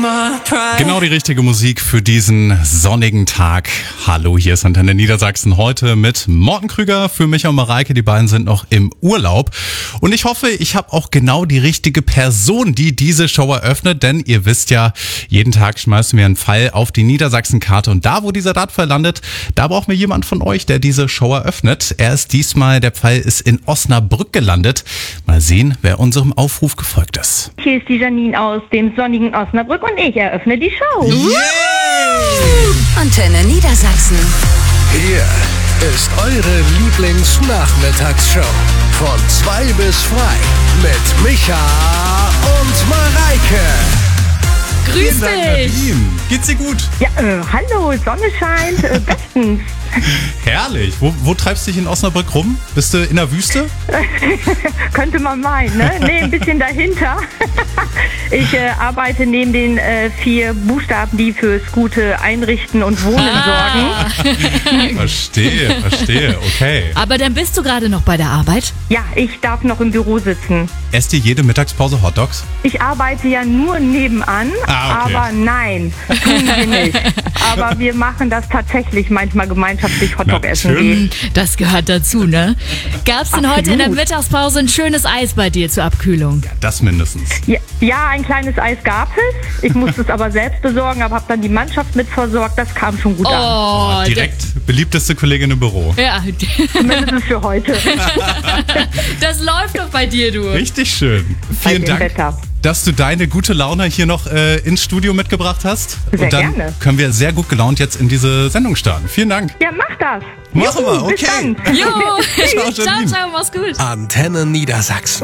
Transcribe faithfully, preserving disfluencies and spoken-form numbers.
Genau die richtige Musik für diesen sonnigen Tag. Hallo, hier ist Antenne Niedersachsen heute mit Morten Krüger. Für mich und Mareike, die beiden sind noch im Urlaub. Und ich hoffe, ich habe auch genau die richtige Person, die diese Show eröffnet. Denn ihr wisst ja, jeden Tag schmeißen wir einen Fall auf die Niedersachsen-Karte. Und da, wo dieser Radfall landet, da braucht mir jemand von euch, der diese Show eröffnet. Er ist diesmal, der Fall ist in Osnabrück gelandet. Mal sehen, wer unserem Aufruf gefolgt ist. Hier ist die Janine aus dem sonnigen Osnabrück und ich eröffne die Show. Yeah! Antenne Niedersachsen. Hier ist eure Lieblingsnachmittagsshow. Von zwei bis frei mit Micha und Mareike. Grüß dich! Geht's dir gut? Ja, äh, hallo, Sonne scheint, äh, bestens. Herrlich. Wo, wo treibst du dich in Osnabrück rum? Bist du in der Wüste? Könnte man meinen, ne? Nee, ein bisschen dahinter. Ich äh, arbeite neben den äh, vier Buchstaben, die fürs gute Einrichten und Wohnen Ah. sorgen. Verstehe, verstehe, okay. Aber dann bist du gerade noch bei der Arbeit? Ja, ich darf noch im Büro sitzen. Esst ihr jede Mittagspause Hotdogs? Ich arbeite ja nur nebenan, Ah, okay. aber nein, tun wir nicht. Aber wir machen das tatsächlich manchmal gemeinschaftlich Hotdog essen gehen. Natürlich. Das gehört dazu, ne? Gab's denn heute in der Absolut. Mittagspause ein schönes Eis bei dir zur Abkühlung? Das mindestens. Ja, ja, ein kleines Eis gab es. Ich musste es aber selbst besorgen, aber habe dann die Mannschaft mit versorgt. Das kam schon gut an. Oh, Direkt beliebteste Kollegin im Büro. Ja, Mindestens für heute. das läuft doch bei dir, du. Richtig schön. Bei Vielen dem Dank, Wetter. dass du deine gute Laune hier noch äh, ins Studio mitgebracht hast. Sehr Und dann gerne. können wir sehr gut gelaunt jetzt in diese Sendung starten. Vielen Dank. Ja, mach das. Machen wir, Bis okay. dann. Jo, Ciao, ciao, Janine. ciao, mach's gut. Antenne Niedersachsen.